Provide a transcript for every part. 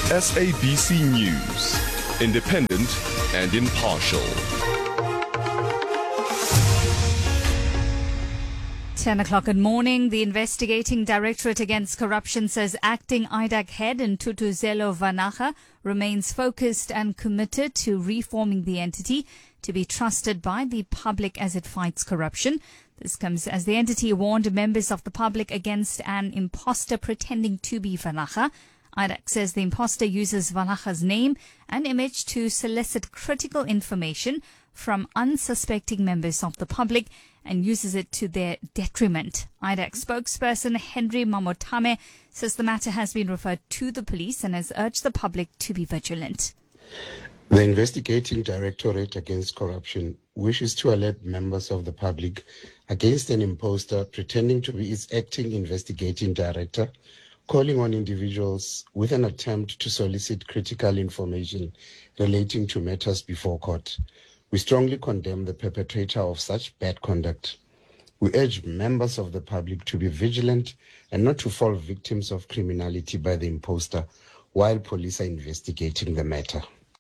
SABC News, independent and impartial. 10 o'clock, good morning. The Investigating Directorate Against Corruption says acting IDAC head Ntutuzelo Vanagha remains focused and committed to reforming the entity to be trusted by the public as it fights corruption. This comes as the entity warned members of the public against an imposter pretending to be Vanagha. IDAC says the imposter uses Vanagha's name and image to solicit critical information from unsuspecting members of the public and uses it to their detriment. IDAC spokesperson Henry Mamotame says the matter has been referred to the police and has urged the public to be vigilant. The Investigating Directorate Against Corruption wishes to alert members of the public against an imposter pretending to be its acting investigating director, calling on individuals with an attempt to solicit critical information relating to matters before court. We strongly condemn the perpetrator of such bad conduct. We urge members of the public to be vigilant and not to fall victims of criminality by the imposter while police are investigating the matter.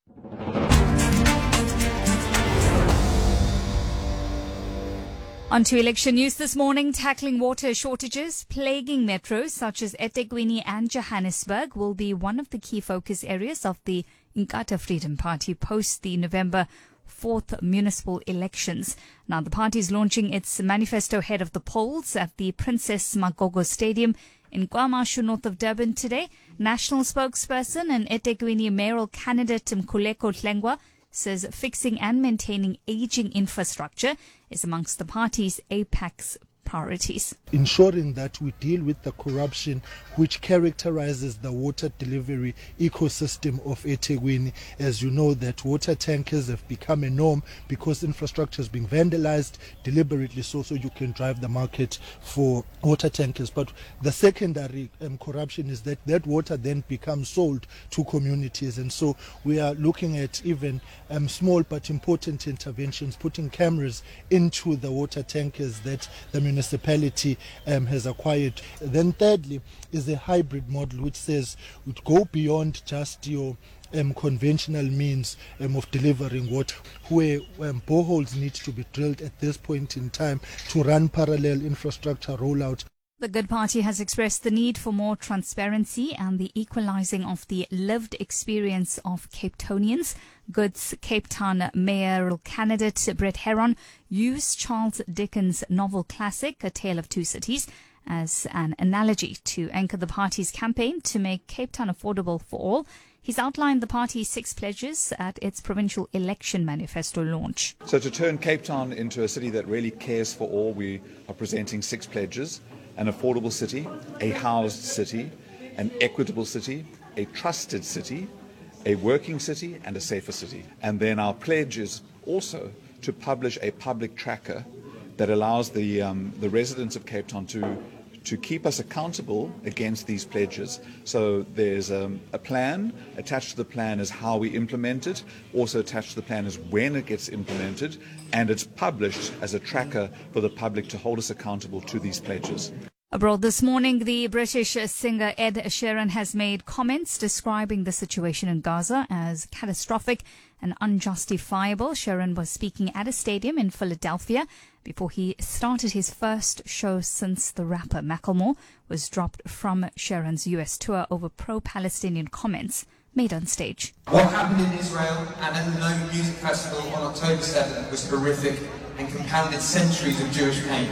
On to election news this morning. Tackling water shortages plaguing metros such as eThekwini and Johannesburg will be one of the key focus areas of the Inkatha Freedom Party post the November 4th municipal elections. Now, the party is launching its manifesto ahead of the polls at the Princess Magogo Stadium in KwaMashu, north of Durban today. National spokesperson and eThekwini mayoral candidate Mkhuleko Hlengwa says fixing and maintaining aging infrastructure is amongst the party's apex priorities. Ensuring that we deal with the corruption which characterizes the water delivery ecosystem of eThekwini. As you know, that water tankers have become a norm because infrastructure is being vandalized deliberately so you can drive the market for water tankers. But the secondary corruption is that water then becomes sold to communities, and so we are looking at even small but important interventions, putting cameras into the water tankers that the municipality has acquired. Then thirdly is a hybrid model which says would go beyond just your conventional means of delivering water, where boreholes need to be drilled at this point in time to run parallel infrastructure rollout. The Good Party has expressed the need for more transparency and the equalizing of the lived experience of Cape Townians. Good's Cape Town mayoral candidate Brett Heron used Charles Dickens' novel classic, A Tale of Two Cities, as an analogy to anchor the party's campaign to make Cape Town affordable for all. He's outlined the party's 6 pledges at its provincial election manifesto launch. So to turn Cape Town into a city that really cares for all, we are presenting 6 pledges: an affordable city, a housed city, an equitable city, a trusted city, a working city, and a safer city. And then our pledge is also to publish a public tracker that allows the residents of Cape Town to keep us accountable against these pledges. So there's a plan. Attached to the plan is how we implement it. Also attached to the plan is when it gets implemented. And it's published as a tracker for the public to hold us accountable to these pledges. Abroad this morning, the British singer Ed Sheeran has made comments describing the situation in Gaza as catastrophic and unjustifiable. Sheeran was speaking at a stadium in Philadelphia before he started his first show since the rapper Macklemore was dropped from Sheeran's US tour over pro-Palestinian comments made on stage. What happened in Israel and at the Nova Music Festival on October 7th was horrific and compounded centuries of Jewish pain.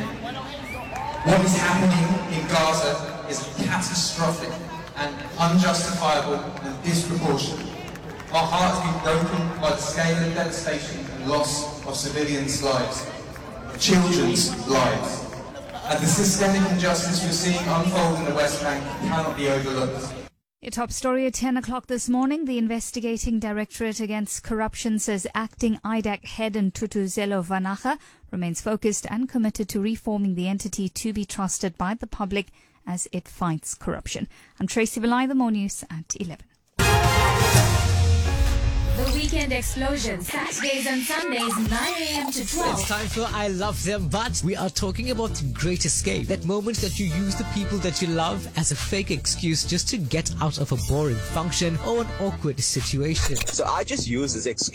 What is happening in Gaza is catastrophic and unjustifiable and disproportionate. Our heart has been broken by the scale of devastation and loss of civilians' lives, children's lives. And the systemic injustice we're seeing unfold in the West Bank cannot be overlooked. A top story at 10 o'clock this morning. The Investigating Directorate Against Corruption says acting IDAC head Ntutuzelo Vanagha remains focused and committed to reforming the entity to be trusted by the public as it fights corruption. I'm Tracy Belay, the More News at 11. The Weekend Explosion, Saturdays and Sundays, 9 a.m. to 12. It's time for I Love Them, but we are talking about the Great Escape. That moment that you use the people that you love as a fake excuse just to get out of a boring function or an awkward situation. So I just use this excuse